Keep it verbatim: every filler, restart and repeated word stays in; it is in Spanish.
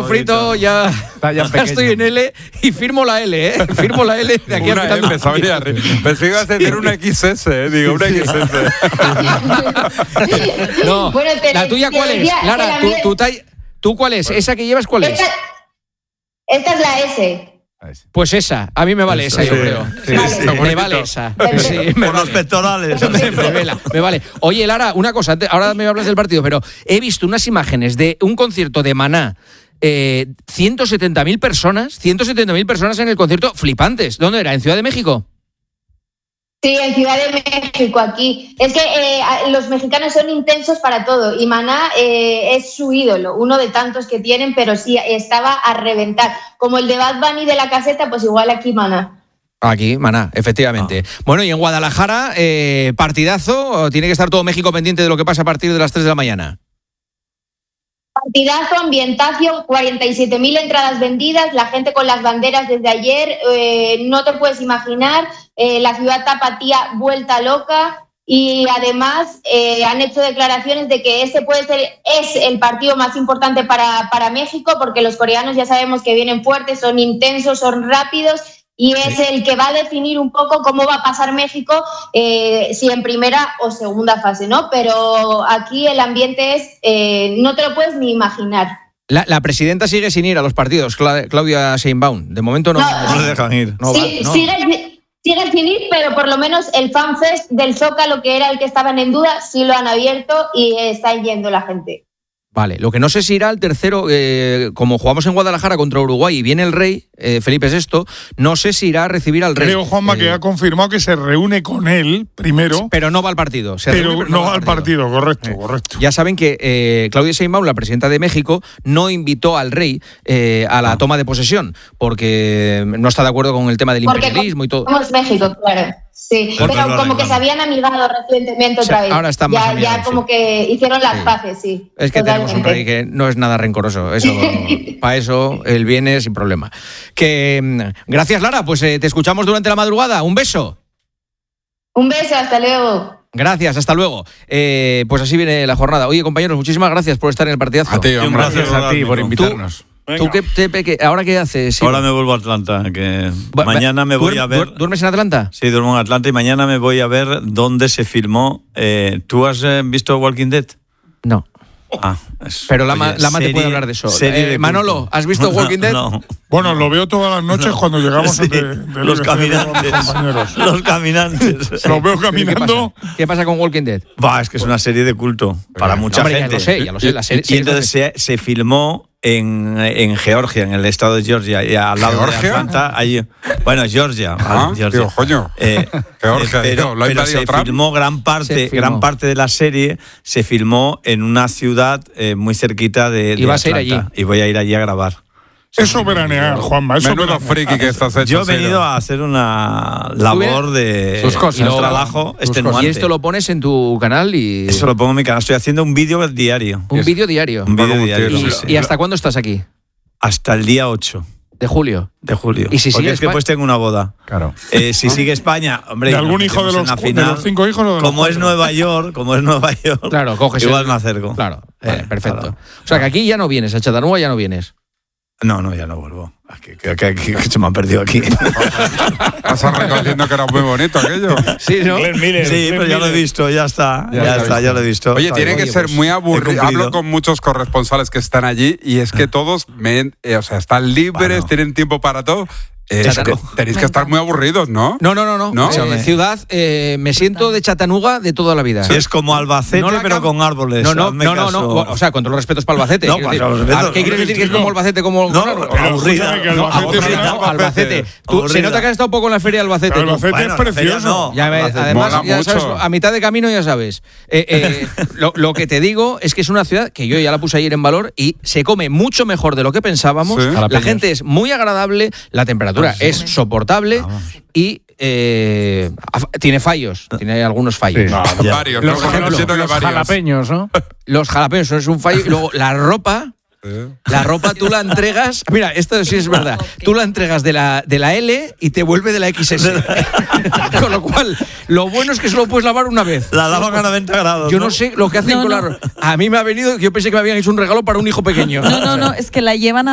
frito, ya, ya estoy en L y firmo la L, ¿eh? Firmo la L de aquí una a M, sabía. Pensé que ibas a decir una X S, ¿eh? Digo, una X S. No, Bueno, te- la tuya te ¿cuál es? decía que Lara, la ¿tú, mía- tú, tall- ¿tú cuál es? ¿Esa que llevas cuál es? Esta, esta es la S. Pues esa, a mí me vale esa, yo creo. Sí, Vale. sí, Me bonito. vale esa. Vale. Sí, me Por los vale. pectorales. Me, vela, me vale. Oye, Lara, una cosa, antes- ahora me hablas del partido, pero he visto unas imágenes de un concierto de Maná, eh, ciento setenta mil personas, ciento setenta mil personas en el concierto, flipantes. ¿Dónde era? ¿En Ciudad de México? Sí, en Ciudad de México, aquí. Es que eh, a- los mexicanos son intensos para todo y Maná eh, es su ídolo, uno de tantos que tienen, pero sí, estaba a reventar. Como el de Bad Bunny de La Caseta, pues igual aquí Maná. Aquí, Maná, efectivamente. Bueno, y en Guadalajara, eh, partidazo, tiene que estar todo México pendiente de lo que pasa a partir de las tres de la mañana. Partidazo, ambientación, cuarenta y siete mil entradas vendidas, la gente con las banderas desde ayer, eh, no te puedes imaginar, eh, la ciudad tapatía vuelta loca y además eh, han hecho declaraciones de que este puede ser, es el partido más importante para, para México porque los coreanos ya sabemos que vienen fuertes, son intensos, son rápidos y es el que va a definir un poco cómo va a pasar México, eh, si en primera o segunda fase, ¿no? Pero aquí el ambiente es, eh, no te lo puedes ni imaginar. La, la presidenta sigue sin ir a los partidos, Cla- Claudia Sheinbaum. De momento no. No, No le dejan ir. no va, sí, no. sigue, sigue sin ir, pero por lo menos el FanFest del Zócalo, que era el que estaban en duda, sí lo han abierto y está yendo la gente. Vale, lo que no sé si irá al tercero, eh, como jugamos en Guadalajara contra Uruguay y viene el rey, eh, Felipe sexto, no sé si irá a recibir al rey. Creo, Juanma, Eh, que ha confirmado que se reúne con él primero, Pero no va al partido. Se pero reúne, no va al partido, correcto, correcto. Ya saben que eh, Claudia Sheinbaum, la presidenta de México, no invitó al rey eh, a la toma de posesión porque no está de acuerdo con el tema del Porque imperialismo y todo. somos México, claro. Sí, Porque pero lo como que arreglamos. se habían amigado recientemente O sea, otra vez. ahora están más ya, amigados, ya como sí. que hicieron las Sí. paces, sí. Es que tenemos un rey que no es nada rencoroso. Eso, para eso él viene sin problema. Que mm, gracias, Lara. Pues eh, te escuchamos durante la madrugada. Un beso. Un beso, hasta luego. Gracias, hasta luego. Eh, pues así viene la jornada. Oye, compañeros, muchísimas gracias por estar en el partidazo. A ti, hombre. Gracias a ti por invitarnos. ¿Tú qué, te, qué- ahora qué haces? Sí. Ahora me vuelvo a Atlanta, que Va- mañana me voy ¿duer- a ver... duer- ¿Duermes en Atlanta? Sí, duermo en Atlanta y mañana me voy a ver dónde se filmó. Eh, ¿Tú has eh, visto Walking Dead? No. Ah, es- Pero Lama, oye, Lama te serie- puede hablar de eso. serie Eh, de Manolo, culto. ¿has visto Walking Dead? No. Bueno, lo veo todas las noches No. cuando llegamos Sí, de, de los de- caminantes. de los compañeros. Los caminantes. Los veo ¿Qué caminando. pasa? ¿Qué pasa con Walking Dead? Va, es que es una serie de culto para mucha Hombre, ya gente. lo sé, ya lo sé. La serie, Y entonces se, se filmó en, en Georgia, en el estado de Georgia, y al lado ¿Georgia? de Atlanta. Allí, bueno, Georgia. Ah, Georgia. digo, coño. Eh, Georgia, eh, pero, digo, ¿lo ha pero invadido se Trump? filmó gran Se parte, filmó. gran parte de la serie se filmó en una ciudad eh, muy cerquita de, de Y vas a ir Atlanta. allí. Y voy a ir allí a grabar. Eso veranear, Juanma, eso Menudo veranear. friki que estás hecho. Yo he sí, venido ¿no? a hacer una labor de Sus cosas. un Y luego- trabajo sus extenuante. Y esto lo pones en tu canal y... Eso lo pongo en mi canal. Estoy haciendo un vídeo diario. Un vídeo diario. Un vídeo Como diario. quiero. ¿Y, sí, sí. y hasta cuándo estás aquí? Hasta el día ocho De julio. de julio. ¿Y si Porque sigue es que Espa- pues tengo una boda. Claro. Eh, si sigue España, hombre, ¿De y nos algún hijo de metemos los, en la cu- de final. los cinco hijos o de los Como es cuatro? Nueva York, como es Nueva York, Claro, coges igual el- me acerco. Claro, eh, Vale, perfecto. claro. O sea, que aquí ya no vienes, a Chattanooga ya no vienes. No, no, ya no vuelvo. Aquí, que, que- que- que se me han perdido aquí. Vas reconociendo que era muy bonito aquello. Sí, ¿no? Sí, pero ya lo he visto, ya está. Ya, Ya lo está, he ya lo he visto. Oye, tiene que oye, ser pues, muy he aburrido. cumplido. Hablo con muchos corresponsales que están allí y es que todos me, eh, o sea, están libres, Bueno. tienen tiempo para todo. Eh, Es te- que- tenéis que estar muy aburridos, ¿no? No, no, no, no. ¿No? Eh, ciudad, eh, me siento de Chattanooga de toda la vida. Es como Albacete, No la pero cam- con árboles. No, no, hazme no, no, caso. no. O sea, con todos los respetos para Albacete. No, quiero con decir, todos los respetos. ¿qué quieres decir que es como Albacete? Como No, con árboles? pero aburrida. aburrida. que No, Albacete aburrida, es una- no, Albacete. Tú, se Aburrida. nota que has estado poco en la feria de Albacete. Pero tú. Albacete Bueno, es la feria precioso. no. Ya me- Albacete. además, Mola ya sabes, mucho. a mitad de camino ya sabes. Eh, eh, lo, lo que te digo es que es una ciudad que yo ya la puse ayer en valor y se come mucho mejor de lo que pensábamos. Sí. La Jalapeños. gente es muy agradable, la temperatura es soportable y eh, af- tiene fallos, tiene algunos fallos. No, Ya. varios. Los, no, ejemplo, siento que los varios. jalapeños, ¿no? Los jalapeños son es un fallo y luego la ropa. La ropa tú la entregas, mira, esto sí es verdad, tú la entregas de la, de la L y te vuelve de la equis ese. Con lo cual, lo bueno es que solo puedes lavar una vez. La lavan a noventa grados. Yo no sé lo que hacen No, con no. la ropa. A mí me ha venido, yo pensé que me habían hecho un regalo para un hijo pequeño. No, no, no, es que la llevan a